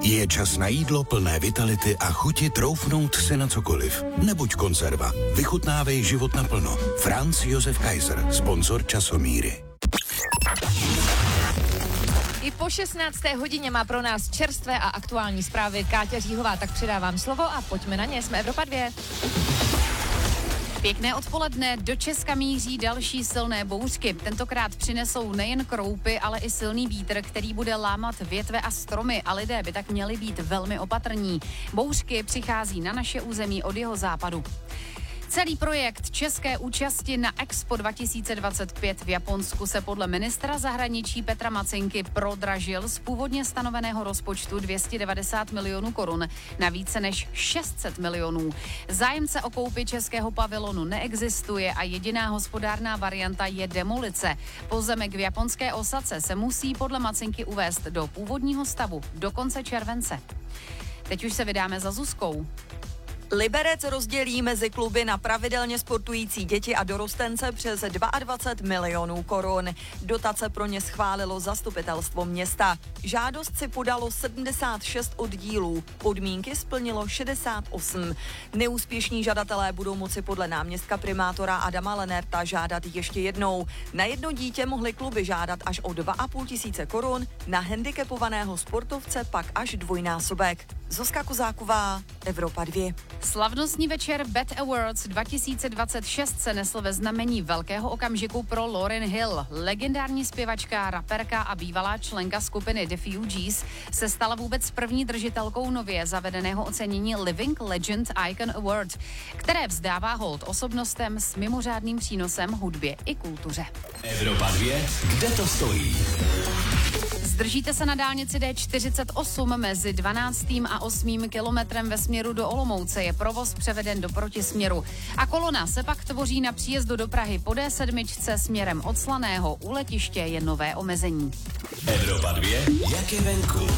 Je čas na jídlo plné vitality a chuti troufnout si na cokoliv. Nebuď konzerva. Vychutnávej život naplno. Franz Josef Kaiser, sponzor Časomíry. I po 16. hodině má pro nás čerstvé a aktuální zprávy Káťa Říhová, tak předávám slovo a pojďme na ně. Jsme Evropa 2. Pěkné odpoledne, do Česka míří další silné bouřky. Tentokrát přinesou nejen kroupy, ale i silný vítr, který bude lámat větve a stromy a lidé by tak měli být velmi opatrní. Bouřky přichází na naše území od jihozápadu. Celý projekt české účasti na Expo 2025 v Japonsku se podle ministra zahraničí Petra Macinky prodražil z původně stanoveného rozpočtu 290 milionů korun na více než 600 milionů. Zájemce o koupi českého pavilonu neexistuje a jediná hospodárná varianta je demolice. Pozemek v japonské Osace se musí podle Macinky uvést do původního stavu do konce července. Teď už se vydáme za Zuzkou. Liberec rozdělí mezi kluby na pravidelně sportující děti a dorostence přes 22 milionů korun. Dotace pro ně schválilo zastupitelstvo města. Žádost si podalo 76 oddílů, podmínky splnilo 68. Neúspěšní žadatelé budou moci podle náměstka primátora Adama Lenerta žádat ještě jednou. Na jedno dítě mohly kluby žádat až o 2,5 tisíce korun, na handicapovaného sportovce pak až dvojnásobek. Zuzka Kozáková, Evropa 2. Slavnostní večer BET Awards 2026 se nesl ve znamení velkého okamžiku pro Lauryn Hill. Legendární zpěvačka, raperka a bývalá členka skupiny The Fugees se stala vůbec první držitelkou nově zavedeného ocenění Living Legend Icon Award, které vzdává hold osobnostem s mimořádným přínosem hudbě i kultuře. Evropa 2, kde to stojí? Zdržíte se na dálnici D48 mezi 12. a 8. kilometrem ve směru do Olomouce. Je provoz převeden do protisměru. A kolona se pak tvoří na příjezdu do Prahy po D7 směrem od Slaného. U letiště je nové omezení. Evropa 2, jak je venku?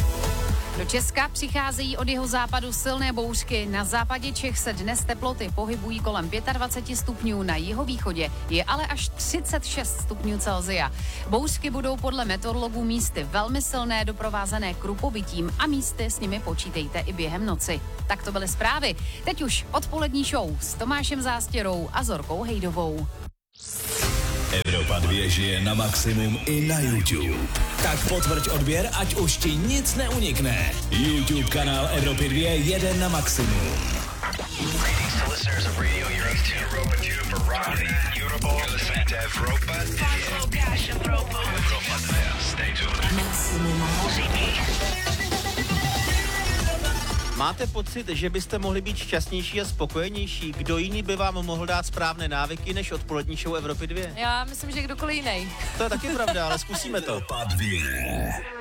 Do Česka přicházejí od jihozápadu silné bouřky. Na západě Čech se dnes teploty pohybují kolem 25 stupňů, na jihovýchodě je ale až 36 stupňů Celsia. Bouřky budou podle meteorologů místy velmi silné, doprovázené krupobytím a místy s nimi počítejte i během noci. Tak to byly zprávy. Teď už odpolední show s Tomášem Zástěrou a Zorkou Hejdovou. Evropa 2 žije na maximum i na YouTube. Tak potvrď odběr, ať už ti nic neunikne. YouTube kanál Evropy 2 jede na maximum. Máte pocit, že byste mohli být šťastnější a spokojenější? Kdo jiný by vám mohl dát správné návyky než odpolední show Evropy 2? Já myslím, že kdokoliv jiný. To je taky pravda, ale zkusíme to. Evropa 2.